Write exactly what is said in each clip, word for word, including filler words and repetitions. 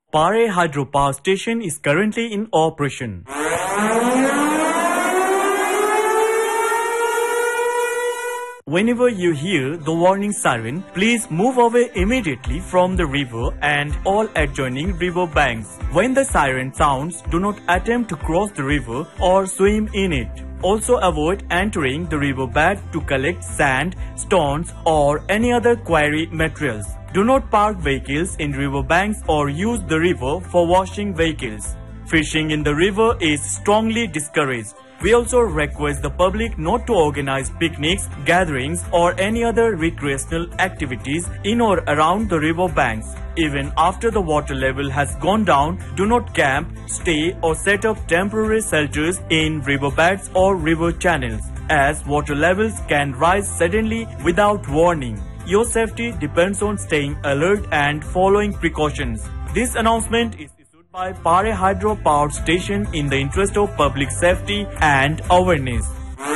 Pare Hydropower Station is currently in operation. Whenever you hear the warning siren, please move away immediately from the river and all adjoining river banks. When the siren sounds, do not attempt to cross the river or swim in it. Also avoid entering the riverbed to collect sand, stones or any other quarry materials. Do not park vehicles in riverbanks or use the river for washing vehicles. Fishing in the river is strongly discouraged. We also request the public not to organize picnics, gatherings or any other recreational activities in or around the river banks. Even after the water level has gone down, do not camp, stay or set up temporary shelters in riverbeds or river channels, as water levels can rise suddenly without warning. Your safety depends on staying alert and following precautions. This announcement is by Pare Hydropower Station in the interest of public safety and awareness.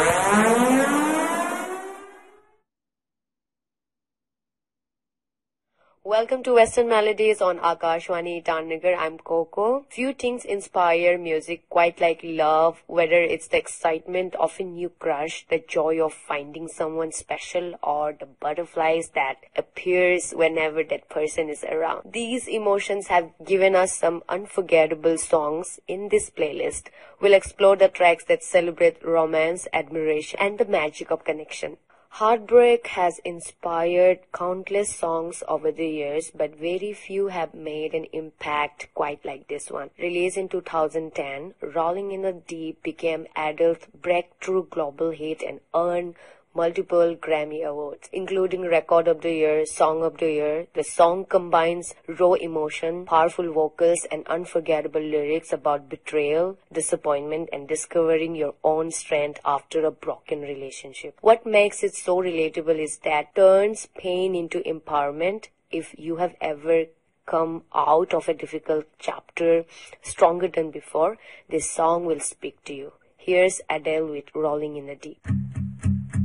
Welcome to Western Melodies on Akashwani Itanagar. I'm Coco. Few things inspire music quite like love, whether it's the excitement of a new crush, the joy of finding someone special, or the butterflies that appears whenever that person is around. These emotions have given us some unforgettable songs in this playlist. We'll explore the tracks that celebrate romance, admiration, and the magic of connection. Heartbreak has inspired countless songs over the years, but very few have made an impact quite like this one. Released in two thousand ten, Rolling in the Deep became Adele's breakthrough global hit and earned multiple Grammy Awards, including Record of the Year, Song of the Year. The song combines raw emotion, powerful vocals, and unforgettable lyrics about betrayal, disappointment, and discovering your own strength after a broken relationship. What makes it so relatable is that turns pain into empowerment. If you have ever come out of a difficult chapter stronger than before, this song will speak to you. Here's Adele with Rolling in the Deep.